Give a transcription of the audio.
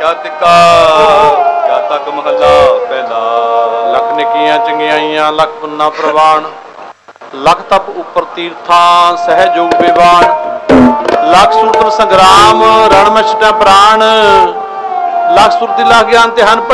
ਤਿੱਕਾ ਕਿਆ ਤੱਕ ਮਹੱਲਾ ਪਹਿਲਾ। ਲੱਖ ਨਿੱਕੀਆਂ ਚੰਗਿਆਈਆਂ ਲੱਖ ਪੁੰਨਾ ਪ੍ਰਵਾਨ, ਲੱਖ ਤਪ ਉੱਪਰ ਤੀਰਥਾਂ ਸਹਿਜੋਗ ਵਿਵਾਨ, ਲੱਖ ਸੁਰਤ ਸੰਗਰਾਮ ਰਣ ਮਛਟਾ ਪ੍ਰਾਣ, ਲੱਖ ਸੁਰਤੀ ਲਾ ਗਿਆਨ ਤੇ ਹਨ